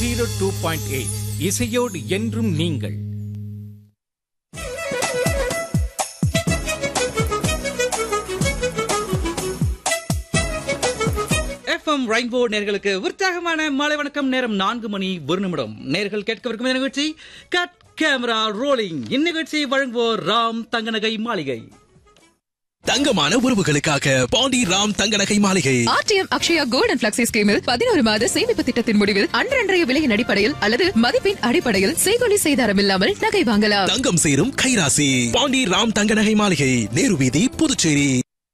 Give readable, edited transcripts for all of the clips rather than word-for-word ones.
102.8 இசையோடு என்றும் நீங்கள். எஃப்எம் ரெயின்போ நேர்களுக்கு உற்சாகமான மாலை வணக்கம். நேரம் 4:01. நேர்கள் கேட்கவிருக்கும் நிகழ்ச்சி கட் கேமரா ரோலிங். இந்நிகழ்ச்சியை வழங்குவோர் ராம் தங்கநகை மாளிகை. தங்கமான உறவுகளுக்காக பாண்டி ராம் தங்கநகை மாளிகை. RTM Akshaya gold and flexi ஸ்கீமில் 11 மாத சேமிப்பு திட்டத்தின் முடிவில் அன்றன்றைய விலையின் அடிப்படையில் அல்லது மதிப்பின் அடிப்படையில் செய்கொலி செய்தாரம் இல்லாமல் நகை வாங்கலாம். தங்கம் சேரும் கைராசி பாண்டி ராம் தங்கநகை மாளிகை, நேரு வீதி, புதுச்சேரி.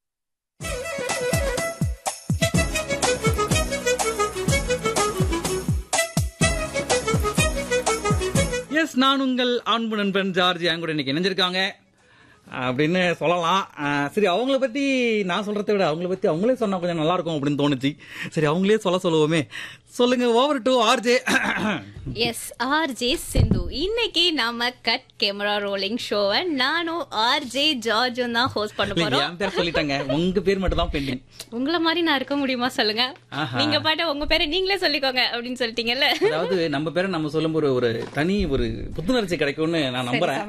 எஸ், நான் உங்கள் அன்பு நண்பன் ஜார்ஜ். என் கூட இன்னைக்கு இணைஞ்சிருக்காங்க அப்படின்னு சொல்லலாம். சரி, அவங்கள பத்தி நான் சொல்றதை விட அவங்கள பத்தி அவங்களே சொன்னா கொஞ்சம் நல்லா இருக்கும் அப்படின்னு தோணுச்சு. சரி, அவங்களே சொல்லுவோமே. சொல்லுங்க. Over to RJ. S, RJ சிந்து. இன்னைக்கு நாம கட் கேமரா ரோலிங் ஷோவை நானும் ஆர்ஜே ஜார்ஜும் தான் ஹோஸ்ட் பண்ண போறோம். என் பேர் சொல்லிட்டாங்க, உங்க பேர் மட்டும் தான் பெண்டிங். உங்களை மாதிரி நான் இருக்க முடியுமா சொல்லுங்க? நீங்க பாட்டு உங்க பேரை நீங்களே சொல்லிக்கோங்க அப்படின்னு சொல்லிட்டீங்கல்ல. அதாவது நம்ம பேரை நம்ம சொல்லும் ஒரு தனி ஒரு புத்துணர்ச்சி கிடைக்கும்னு நான் நம்புறேன்.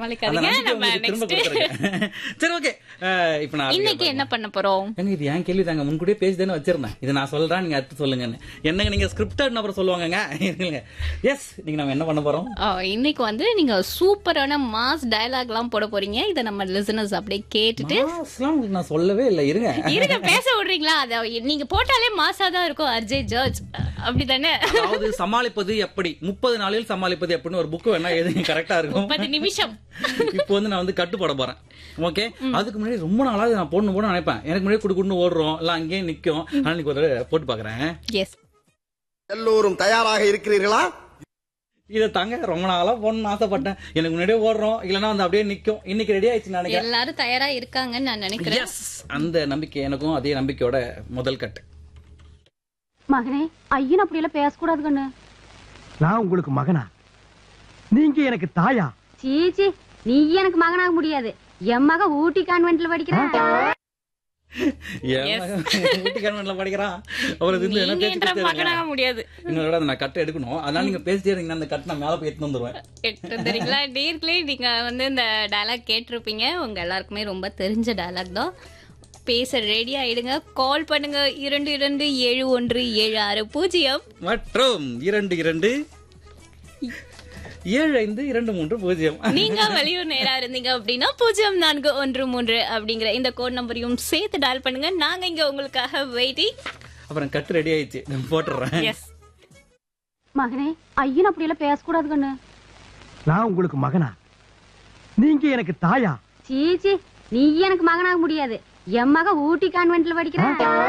சரி, ஓகே. இப்ப நான் இன்னைக்கு என்ன பண்ண போறோம்? இது ஏன் கேள்வி தாங்க, முன்கூட்டியே பேசிதானே வச்சிருந்தேன். இதை நான் சொல்றேன், நீங்க அடுத்து சொல்லுங்க. என்னங்க நீங்க ஸ்கிரிப்டட் நபர் சொல்லுவாங்க. எஸ், நீங்க நம்ம என்ன பண்ண போறோம்? இன்னைக்கு வந்து நீங்க சூப்பரான மாஸ் டயலாக் எல்லாம் போட போறீங்க. இதை நம்ம லிசனர்ஸ் அப்படியே கேட்டுட்டு. நான் சொல்லவே இல்லை, இருங்க பேச விடுறீங்களா? அத நீங்க போட்டாலே மாசா தான் இருக்கும். ஆர்ஜே ஜார்ஜ் அப்படிதானே? அதாவது சமாளிப்பது எப்படி, 30 நாளில் சமாளிப்பது எப்படின்னு ஒரு புக் வேணா எது கரெக்டா இருக்கும். 30 நிமிஷம். இப்போ வந்து நான் வந்து கட்டுப்பட போறேன். ஓகே, அதுக்கு முன்னாடி ரொம்ப நாளாவது நான் போடணும் நினைப்பேன். எனக்கு முன்னாடி குடுக்குன்னு ஓடுறோம் இல்ல அங்கேயே நிக்கும். நாளைக்கு ஒரு போட்டு பாக்குறேன். எஸ், எல்லோரும் தயாராக இருக்கிறீர்களா? இதை தாங்க ரொம்ப நாளா போடணும்னு ஆசைப்பட்டேன். எனக்கு முன்னாடியே ஓடுறோம், இல்லன்னா வந்து அப்படியே நிக்கும். இன்னைக்கு ரெடி ஆயிடுச்சு நினைக்கிறேன். எல்லாரும் தயாரா இருக்காங்கன்னு நான் நினைக்கிறேன். எஸ், அந்த நம்பிக்கை எனக்கும். அதே நம்பிக்கையோட முதல் கட்டு. மகனே, ஐயன் அப்படி எல்லாம் பேசக்கூடாது கண்ணு. நான் உங்களுக்கு மகனா? நீங்க எனக்கு தாயா? சீச்சி, நீ எனக்கு மகனாக முடியாது. என் மக ஊட்டி கான்வென்ட்ல படிக்கிறான். படிக்கிறான். முடியாது. இன்னொரு நான் கட்டு எடுக்கணும். அதனால நீங்க பேசிட்டே இருங்க. அந்த கட்டு நான் மேல போய் எடுத்து வந்துருவேன். தெரியுங்களா? நேர்களே, நீங்க வந்து இந்த டயலாக் கேட்டிருப்பீங்க. உங்க எல்லாருக்குமே ரொம்ப தெரிஞ்ச டயலாக் தான். பேச ரெடி ஆயிடுங்க. கால் பண்ணுங்க 227176 மற்றும் 227523. நீங்க வெளியூர் நேரா இருந்தீங்க அப்படின்னா 0413 அப்படிங்கிற இந்த கோட் நம்பரையும் சேர்த்து டயல் பண்ணுங்க. நாங்க இங்க உங்களுக்காக வெயிட்டிங். அப்புறம் கட்டு ரெடி ஆயிடுச்சு, நான் போட்டுறேன். எஸ், மகனே, ஐயன் அப்படி எல்லாம் பேசக்கூடாது கண்ணு. நான் உங்களுக்கு மகனா? நீங்க எனக்கு தாயா? சீச்சி, நீ எனக்கு மகனாக முடியாது. என் மக ஊட்டி கான்வென்ட்ல படிக்கிறான்.